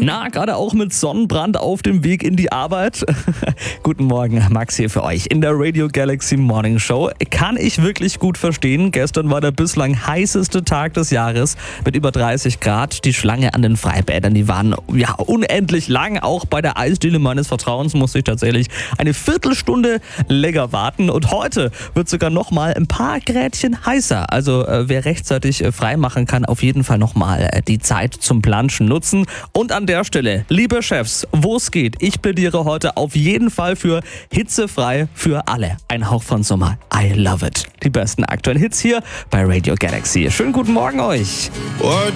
Na, gerade auch mit Sonnenbrand auf dem Weg in die Arbeit. Guten Morgen, Max hier für euch in der Radio Galaxy Morning Show. Kann ich wirklich gut verstehen. Gestern war der bislang heißeste Tag des Jahres mit über 30 Grad. Die Schlange an den Freibädern, die waren unendlich lang. Auch bei der Eisdiele meines Vertrauens musste ich tatsächlich eine Viertelstunde länger warten. Und heute wird sogar noch mal ein paar Grädchen heißer. Also wer rechtzeitig frei machen kann, auf jeden Fall noch mal die Zeit zum Planschen nutzen. Und an der Stelle, liebe Chefs, wo es geht, ich plädiere heute auf jeden Fall für hitzefrei für alle. Ein Hauch von Sommer. I love it. Die besten aktuellen Hits hier bei Radio Galaxy. Schönen guten Morgen euch.